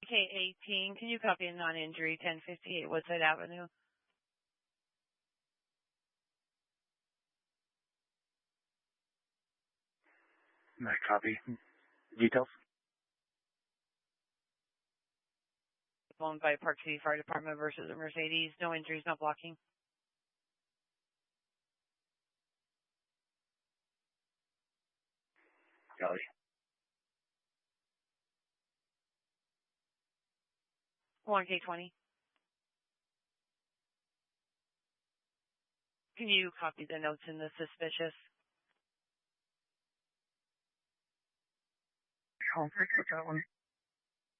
K18, can you copy a non-injury 1058 Woodside Avenue? Nice copy. Details? Owned by Park City Fire Department versus a Mercedes. No injuries, no blocking. Copy. One K20. Can you copy the notes in the suspicious? I'll take that one.